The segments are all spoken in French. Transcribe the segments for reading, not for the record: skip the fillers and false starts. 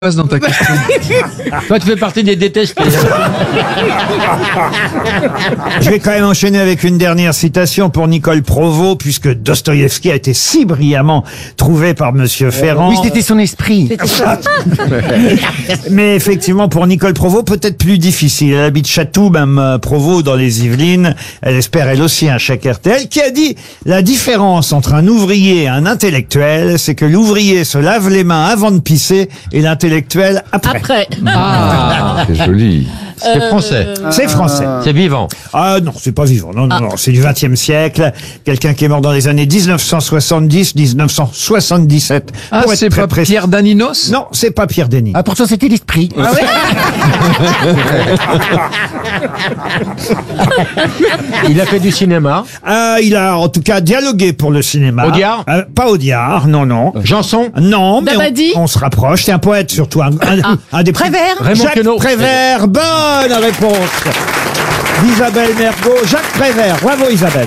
dans ta question. Toi, tu fais partie des détestés. Je vais quand même enchaîner avec une dernière citation pour Nicole Provost, puisque Dostoïevski a été si brillamment trouvé par Monsieur Ferrand. Oui, c'était son esprit. Mais effectivement, pour Nicole Provost, peut-être plus difficile. Elle habite Chatou, même Provost, dans les Yvelines. Elle espère, elle aussi, un chèque RTL, qui a dit « La différence entre un ouvrier et un intellectuel, c'est que l'ouvrier se lave les mains avant de pisser et l'intellectuel après. » Ah, C'est joli. c'est français. C'est français. C'est vivant. Ah non, c'est pas vivant. Non, c'est du XXe siècle. Quelqu'un qui est mort dans les années 1970-1977. Ah, Pour être c'est très pas précis. Pierre Daninos? Non, c'est pas Pierre Denis. Ah, pourtant, c'était l'esprit. Il a fait du cinéma. Il a en tout cas dialogué pour le cinéma. Audiard Pas Audiard, non. Janson. Non, mais Dabadi on se rapproche. C'est un poète surtout. Un des Prévert. Raymond Jacques Queneau. Prévert, bonne réponse d'Isabelle Mergo. Jacques Prévert, bravo Isabelle.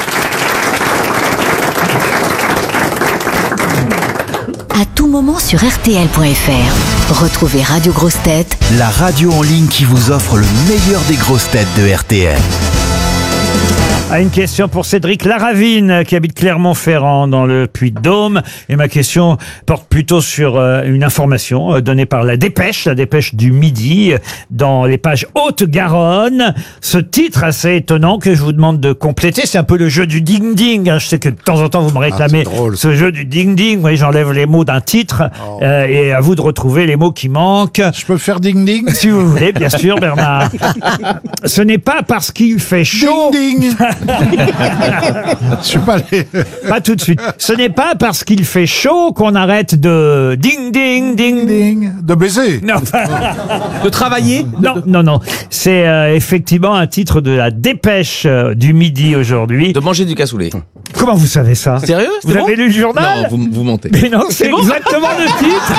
À tout moment sur RTL.fr. Retrouvez Radio Grosses Têtes, La radio en ligne qui vous offre le meilleur des grosses têtes de RTL. Une question pour Cédric Laravine qui habite Clermont-Ferrand dans le Puy-de-Dôme. Et ma question porte plutôt sur une information donnée par la Dépêche du Midi, dans les pages Haute-Garonne. Ce titre assez étonnant que je vous demande de compléter, c'est un peu le jeu du ding-ding. Je sais que de temps en temps vous me réclamez ce jeu du ding-ding. Oui, j'enlève les mots d'un titre et à vous de retrouver les mots qui manquent. Je peux faire ding-ding? Si vous voulez, bien sûr, Bernard. Ce n'est pas parce qu'il fait chaud... Ding-ding. Je suis pas allé. Pas tout de suite. Ce n'est pas parce qu'il fait chaud qu'on arrête de ding. Ding. De baiser. Non, De travailler? non. C'est effectivement un titre de la Dépêche du Midi aujourd'hui. De manger du cassoulet. Comment vous savez ça? Sérieux? Vous avez lu le journal? Non, vous mentez. Mais non, c'est exactement le titre.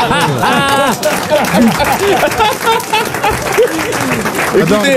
Écoutez,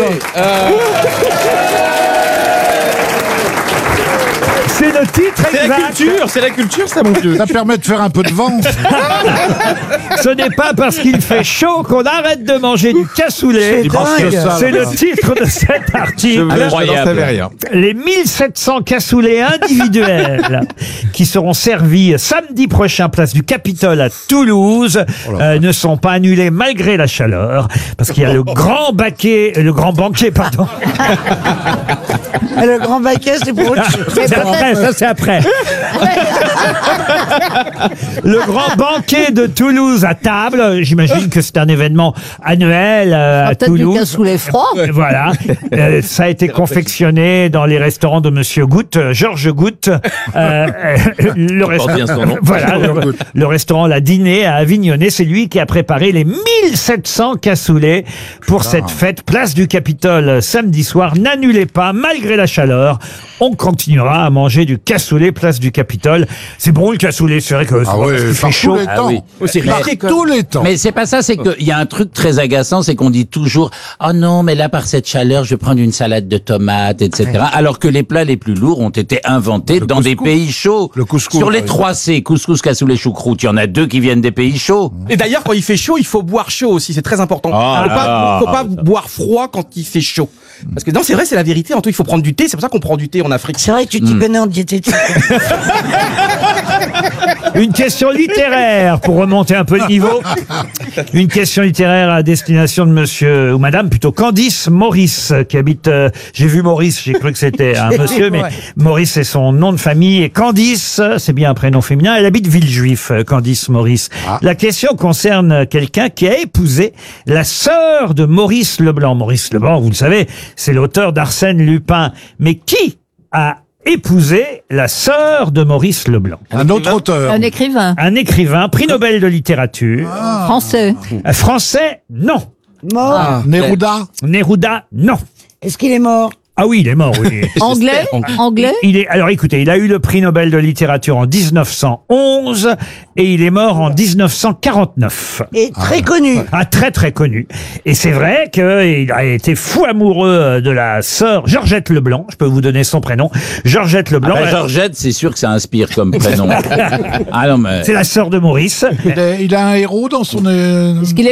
C'est le titre exact. c'est la culture, ça, mon vieux. Ça permet de faire un peu de vent. Ce n'est pas parce qu'il fait chaud qu'on arrête de manger du cassoulet. C'est le titre de cet article. Incroyable. Les 1700 cassoulets individuels qui seront servis samedi prochain place du Capitole à Toulouse ne sont pas annulés malgré la chaleur parce qu'il y a le grand banquet, Le grand baquet, c'est pour autre chose. C'est après, ça c'est après. Le grand banquet de Toulouse à table, j'imagine que c'est un événement annuel à Toulouse. Peut-être du cassoulet froid. Voilà, ça a été confectionné dans les restaurants de Monsieur Goutte, Georges Goutte. Porte bien son nom. Voilà, le restaurant La Dîner à Avignonnet, c'est lui qui a préparé les 1700 cassoulets pour cette fête place du Capitole samedi soir. N'annulez pas, malgré la chaleur, on continuera à manger du cassoulet place du Capitole. C'est bon le cassoulet, c'est vrai que il fait chaud. Tous les temps. Mais c'est pas ça, c'est qu'il y a un truc très agaçant, c'est qu'on dit toujours « Oh non, mais là, par cette chaleur, je vais prendre une salade de tomates, etc. » Alors que les plats les plus lourds ont été inventés dans des pays chauds. Le couscous, Sur les par 3 C, couscous, cassoulet, choucroute, il y en a 2 qui viennent des pays chauds. Et d'ailleurs, quand il fait chaud, il faut boire chaud aussi, c'est très important. Faut pas boire froid quand il fait chaud. Parce que non, c'est vrai, c'est la vérité. En tout, il faut prendre du thé. C'est pour ça qu'on prend du thé en Afrique. C'est vrai que tu t'y connais en diététique. Une question littéraire pour remonter un peu le niveau. Une question littéraire à destination de monsieur ou madame, plutôt Candice Maurice, qui habite... j'ai vu Maurice, j'ai cru que c'était un monsieur, mais Maurice c'est son nom de famille. Et Candice, c'est bien un prénom féminin, elle habite Villejuif, Candice Maurice. La question concerne quelqu'un qui a épousé la sœur de Maurice Leblanc. Maurice Leblanc, vous le savez, c'est l'auteur d'Arsène Lupin. Mais qui a épousé la sœur de Maurice Leblanc? Un autre auteur. Un écrivain. Un écrivain, prix Nobel de littérature. Français. Français, non. Mort. Neruda. Neruda, non. Est-ce qu'il est mort? Ah oui, il est mort, oui. Anglais. Alors écoutez, il a eu le prix Nobel de littérature en 1911 et il est mort en 1949. Et très connu. Ah, très très connu. Et c'est vrai qu'il a été fou amoureux de la sœur Georgette Leblanc. Je peux vous donner son prénom. Georgette Leblanc. Georgette, c'est sûr que ça inspire comme prénom. Ah non, mais... C'est la sœur de Maurice. Il a un héros dans son... Est-ce qu'il est